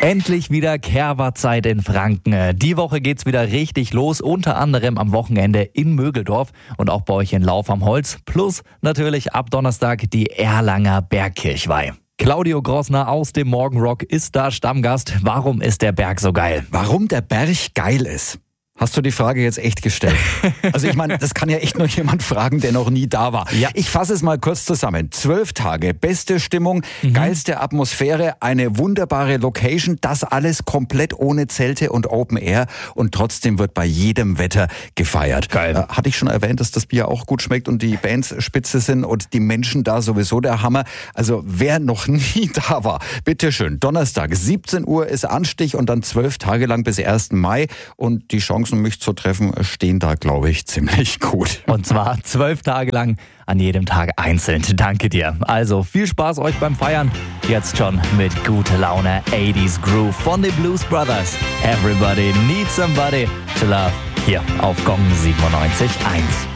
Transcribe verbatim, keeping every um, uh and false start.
Endlich wieder Kerwa-Zeit in Franken. Die Woche geht's wieder richtig los, unter anderem am Wochenende in Mögeldorf und auch bei euch in Lauf am Holz. Plus natürlich ab Donnerstag die Erlanger Bergkirchweih. Claudio Grossner aus dem Morgenrock ist da Stammgast. Warum ist der Berg so geil? Warum der Berg geil ist? Hast du die Frage jetzt echt gestellt? Also ich meine, das kann ja echt nur jemand fragen, der noch nie da war. Ja. Ich fasse es mal kurz zusammen. Zwölf Tage, beste Stimmung, mhm. geilste Atmosphäre, eine wunderbare Location, das alles komplett ohne Zelte und Open Air und trotzdem wird bei jedem Wetter gefeiert. Geil. Äh, hatte ich schon erwähnt, dass das Bier auch gut schmeckt und die Bands spitze sind und die Menschen da sowieso der Hammer. Also wer noch nie da war, bitteschön. Donnerstag, siebzehn Uhr ist Anstich und dann zwölf Tage lang bis ersten Mai und die Chance, um mich zu treffen, stehen da, glaube ich, ziemlich gut. Und zwar zwölf Tage lang, an jedem Tag einzeln. Danke dir. Also viel Spaß euch beim Feiern. Jetzt schon mit guter Laune achtziger Groove von den Blues Brothers. Everybody needs somebody to love. Hier auf Gong siebenundneunzig Komma eins.